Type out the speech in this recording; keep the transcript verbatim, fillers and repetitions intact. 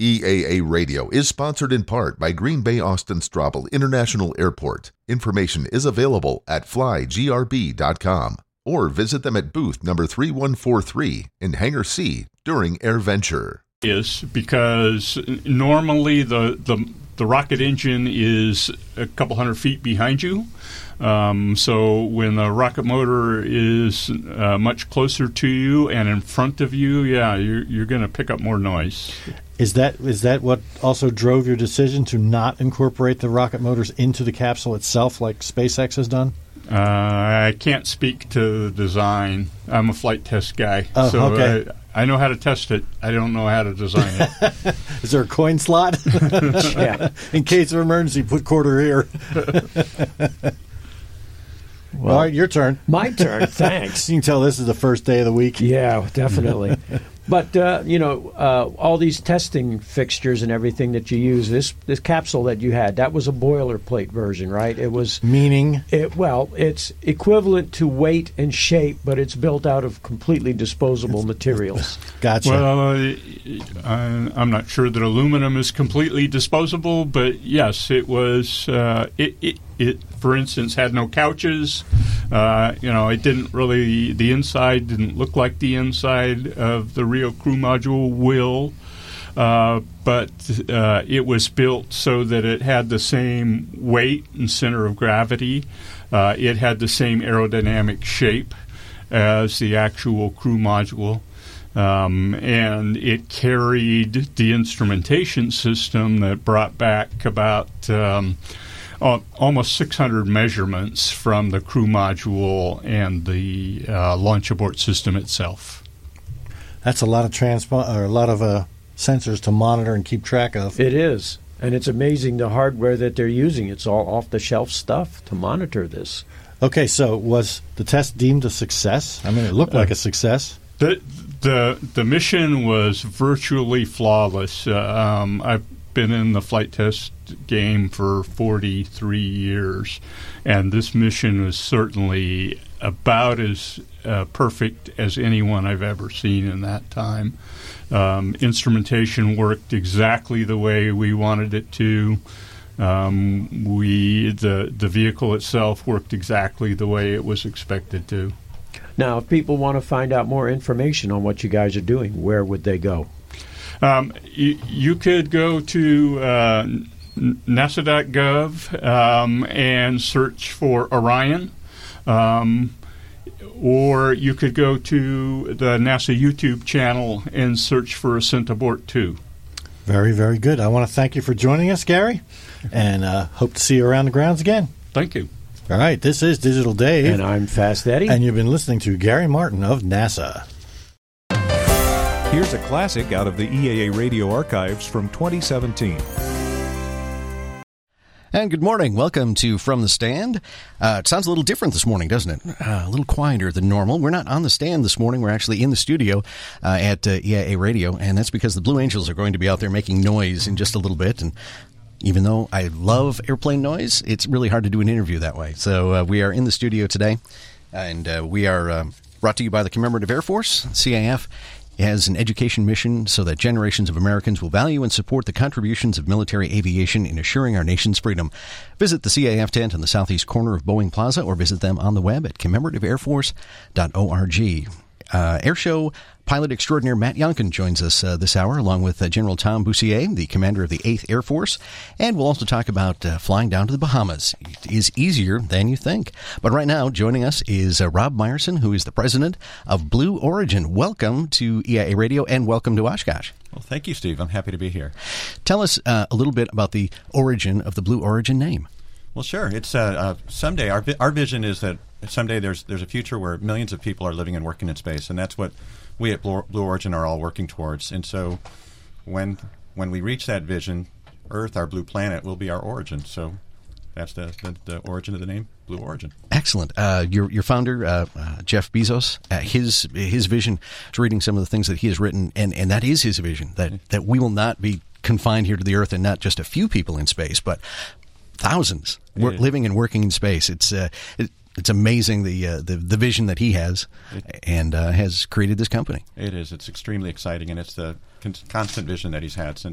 E A A Radio is sponsored in part by Green Bay Austin Straubel International Airport. Information is available at fly g r b dot com or visit them at booth number three one four three in Hangar C during AirVenture. Is because normally the, the the rocket engine is a couple hundred feet behind you. Um, so when the rocket motor is uh, much closer to you and in front of you, yeah, you're, you're going to pick up more noise. Is that is that what also drove your decision to not incorporate the rocket motors into the capsule itself like SpaceX has done? Uh, I can't speak to the design. I'm a flight test guy. Oh, so okay. I, I know how to test it. I don't know how to design it. Is there a coin slot? Yeah. In case of emergency, put quarter here. Well, all right, your turn. My turn, thanks. You can tell this is the first day of the week. Yeah, definitely. But, uh, you know, uh, all these testing fixtures and everything that you use, this this capsule that you had, that was a boilerplate version, right? It was... Meaning? It, well, it's equivalent to weight and shape, but it's built out of completely disposable materials. Gotcha. Well, uh, I'm not sure that aluminum is completely disposable, but yes, it was... Uh, it, it, it, for instance, had no couches. Uh, you know, it didn't really... The inside didn't look like the inside of the real crew module will, uh, but uh, it was built so that it had the same weight and center of gravity. Uh, it had the same aerodynamic shape as the actual crew module, um, and it carried the instrumentation system that brought back about um, almost six hundred measurements from the crew module and the uh, launch abort system itself. That's a lot of transpo- or a lot of uh, sensors to monitor and keep track of. It is. And it's amazing the hardware that they're using. It's all off-the-shelf stuff to monitor this. Okay, so was the test deemed a success? I mean, it looked like a success. The the the mission was virtually flawless. Uh, um, I've been in the flight test game for forty-three years, and this mission was certainly about as uh, perfect as anyone I've ever seen in that time. Um, instrumentation worked exactly the way we wanted it to. Um, we the the vehicle itself worked exactly the way it was expected to. Now, if people want to find out more information on what you guys are doing, where would they go? Um, you, you could go to uh, NASA dot gov um, and search for Orion. Um, or you could go to the NASA YouTube channel and search for Ascent Abort two. Very, very good. I want to thank you for joining us, Gary, and uh, hope to see you around the grounds again. Thank you. All right, this is Digital Dave. And I'm Fast Eddie. And you've been listening to Gary Martin of NASA. Here's a classic out of the E A A Radio archives from twenty seventeen. And good morning. Welcome to From the Stand. Uh, it sounds a little different this morning, doesn't it? Uh, a little quieter than normal. We're not on the stand this morning. We're actually in the studio uh, at uh, E A A Radio, and that's because the Blue Angels are going to be out there making noise in just a little bit. And even though I love airplane noise, it's really hard to do an interview that way. So uh, we are in the studio today, and uh, we are uh, brought to you by the Commemorative Air Force, C A F. It has an education mission so that generations of Americans will value and support the contributions of military aviation in assuring our nation's freedom. Visit the C A F tent in the southeast corner of Boeing Plaza or visit them on the web at commemorative air force dot org. Uh, Airshow pilot extraordinaire Matt Yonkin joins us uh, this hour, along with uh, General Tom Boussier, the commander of the eighth Air Force. And we'll also talk about uh, flying down to the Bahamas. It is easier than you think. But right now, joining us is uh, Rob Meyerson, who is the president of Blue Origin. Welcome to E A A Radio, and welcome to Oshkosh. Well, thank you, Steve. I'm happy to be here. Tell us uh, a little bit about the origin of the Blue Origin name. Well, sure. It's uh, uh, someday our vi- our vision is that someday there's there's a future where millions of people are living and working in space, and that's what we at Blue, Blue Origin are all working towards. And so, when when we reach that vision, Earth, our blue planet, will be our origin. So that's the the, the origin of the name, Blue Origin. Excellent. Uh, your your founder, uh, uh, Jeff Bezos, uh, his his vision. I was reading some of the things that he has written, and, and that is his vision, that that we will not be confined here to the Earth, and not just a few people in space, but thousands wor- living and working in space. It's uh, it, it's amazing the, uh, the the vision that he has, it, and uh, has created this company. It is. It's extremely exciting, and it's the con- constant vision that he's had since